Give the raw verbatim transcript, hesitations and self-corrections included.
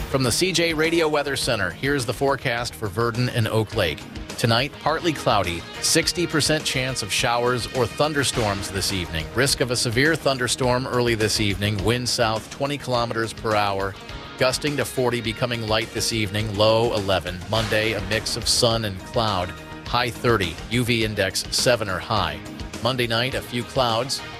From the C J Radio Weather Center, here's the forecast for Verdon and Oak Lake. Tonight, partly cloudy, sixty percent chance of showers or thunderstorms this evening. Risk of a severe thunderstorm early this evening. Wind south twenty kilometers per hour, gusting to forty, becoming light this evening. Low eleven. Monday, a mix of sun and cloud. High thirty. U V index seven or high. Monday night, a few clouds.